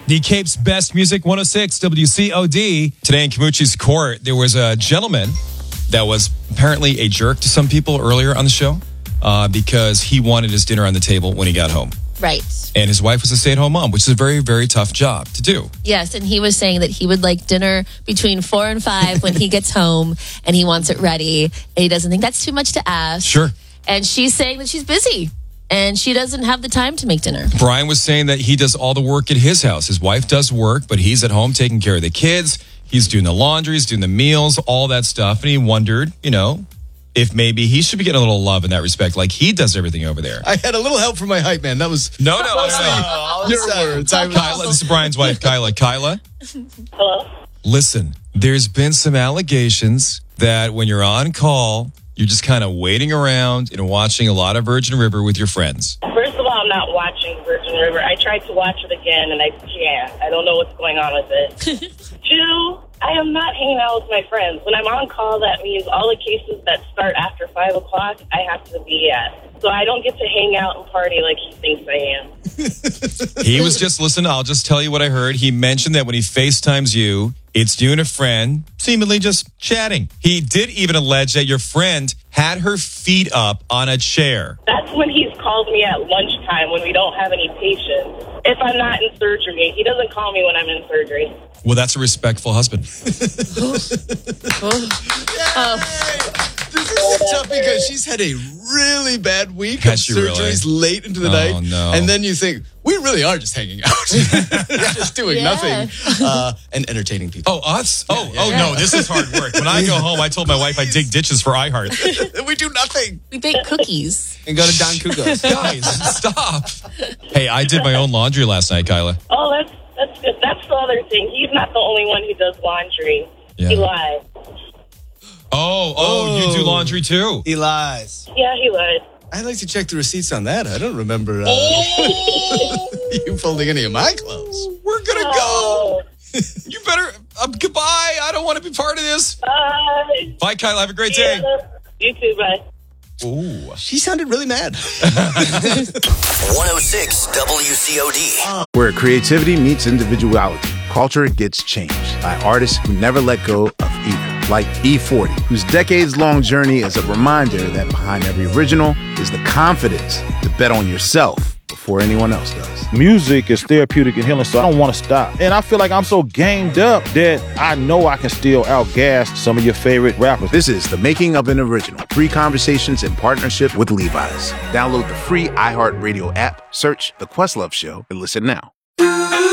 The Cape's best music, 106 WCOD. Today in Camucci's court, there was a gentleman that was apparently a jerk to some people earlier on the show because he wanted his dinner on the table when he got home. Right. And his wife was a stay-at-home mom, which is a very, very tough job to do. Yes, and he was saying that he would like dinner between 4 and 5 when he gets home, and he wants it ready. And he doesn't think that's too much to ask. Sure. And she's saying that she's busy, and she doesn't have the time to make dinner. Brian was saying that he does all the work at his house. His wife does work, but he's at home taking care of the kids. He's doing the laundry, he's doing the meals, all that stuff. And he wondered, if maybe he should be getting a little love in that respect, like he does everything over there. I had a little help from my hype man. That was No. your words. Kyla, this is Brian's wife, Kyla. Kyla? Hello? Listen, there's been some allegations that when you're on call, you're just kind of waiting around and watching a lot of Virgin River with your friends. First of all, I'm not watching Virgin River. I tried to watch it again, and I can't. I don't know what's going on with it. 2, I am not hanging out with my friends. When I'm on call, that means all the cases that start after 5 o'clock, I have to be at. So I don't get to hang out and party like he thinks I am. He was just, listen, I'll just tell you what I heard. He mentioned that when he FaceTimes you, it's you and a friend seemingly just chatting. He did even allege that your friend had her feet up on a chair. That's when he's called me at lunchtime when we don't have any patients. If I'm not in surgery, he doesn't call me when I'm in surgery. Well, that's a respectful husband. This is tough because she's had a really bad week of Has she really? surgeries late into the night. No. And then you think, we really are just hanging out. Just doing nothing and entertaining people. Oh, us? No, this is hard work. When I go home, I told my wife I dig ditches for iHeart. We do nothing. We bake cookies. And go to Don Kugo's. Guys, stop. Hey, I did my own laundry last night, Kyla. Oh, that's good. That's the other thing. He's not the only one who does laundry. Yeah. He lies. Oh, you do laundry too? He lies. Yeah, he lies. I'd like to check the receipts on that. I don't remember you folding any of my clothes. We're going to go. Oh. You better, goodbye. I don't want to be part of this. Bye. Bye, Kyla. Have a great day. You too, bye. Ooh. She sounded really mad. 106 WCOD. Where creativity meets individuality, culture gets changed by artists who never let go of either. Like E40, whose decades-long journey is a reminder that behind every original is the confidence to bet on yourself before anyone else does. Music is therapeutic and healing, so I don't want to stop. And I feel like I'm so gamed up that I know I can still outgas some of your favorite rappers. This is The Making of an Original. 3 conversations in partnership with Levi's. Download the free iHeartRadio app, search The Questlove Show, and listen now.